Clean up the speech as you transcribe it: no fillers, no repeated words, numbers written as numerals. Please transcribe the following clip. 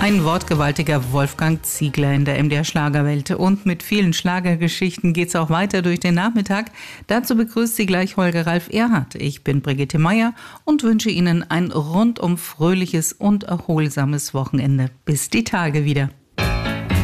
Ein wortgewaltiger Wolfgang Ziegler in der MDR Schlagerwelt. Und mit vielen Schlagergeschichten geht's auch weiter durch den Nachmittag. Dazu begrüßt Sie gleich Holger Ralf Erhardt. Ich bin Brigitte Meier und wünsche Ihnen ein rundum fröhliches und erholsames Wochenende. Bis die Tage wieder.